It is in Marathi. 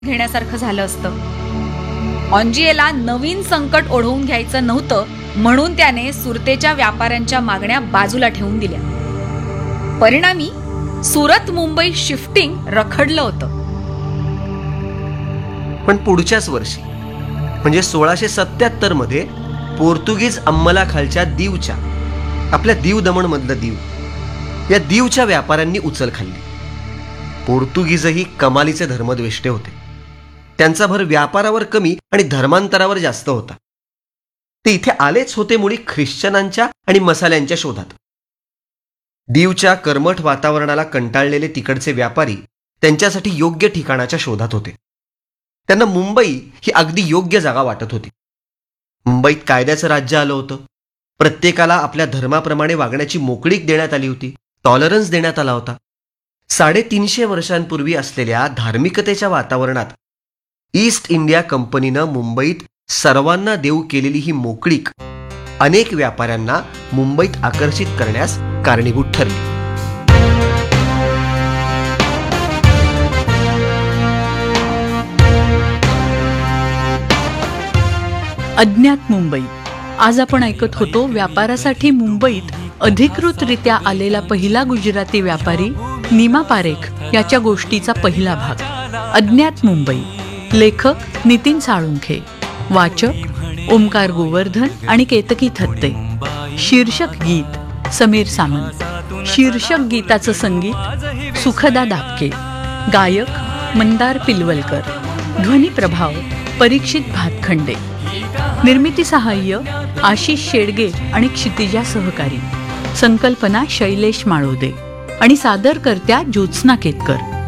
घेण्यासारखं झालं असतं. ऑन्जिएला नवीन संकट ओढवून घ्यायचं नव्हतं म्हणून त्याने सुरतेच्या व्यापाऱ्यांच्या मागण्या बाजूला ठेवून दिल्या. परिणामी सुरत मुंबई शिफ्टिंग रखडलं होतं. पण पुढच्याच वर्षी म्हणजे 1677 मध्ये पोर्तुगीज अंमलाखालच्या दीवच्या, आपल्या दीव दमण मधलं दीव, या दीवच्या व्यापाऱ्यांनी उचल खाल्ली. पोर्तुगीजही कमालीचे धर्मद्वेष्टे होते. त्यांचा भर व्यापारावर कमी आणि धर्मांतरावर जास्त होता. ते इथे आलेच होते मुळी ख्रिश्चनांच्या आणि मसाल्यांच्या शोधात. दीवच्या कर्मठ वातावरणाला कंटाळलेले तिकडचे व्यापारी त्यांच्यासाठी योग्य ठिकाणाच्या शोधात होते. त्यांना मुंबई ही अगदी योग्य जागा वाटत होती. मुंबईत कायद्याचं राज्य आलं होतं. प्रत्येकाला आपल्या धर्माप्रमाणे वागण्याची मोकळीक देण्यात आली होती. टॉलरन्स देण्यात आला होता. 350 वर्षांपूर्वी असलेल्या धार्मिकतेच्या वातावरणात ईस्ट इंडिया कंपनीनं मुंबईत सर्वांना देऊ केलेली ही मोकळीक अनेक व्यापाऱ्यांना मुंबईत आकर्षित करण्यास कारणीभूत ठरली. अज्ञात मुंबई. आज आपण ऐकत होतो व्यापारासाठी मुंबईत अधिकृतरित्या आलेला पहिला गुजराती व्यापारी नीमा पारेख याच्या गोष्टीचा पहिला भाग. अज्ञात मुंबई. लेखक नितीन साळुंखे. वाचक ओमकार गोवर्धन आणि केतकी थत्ते. शीर्षक गीत समीर सामंत. शीर्षक गीताचं संगीत सुखदा दापके. गायक मंदार पिलवलकर. ध्वनी प्रभाव परीक्षित भातखंडे. निर्मिती सहाय्य आशिष शेडगे आणि क्षितिजा सहकारी. संकल्पना शैलेश माळोदे आणि सादरकर्त्या ज्योत्स्ना केतकर.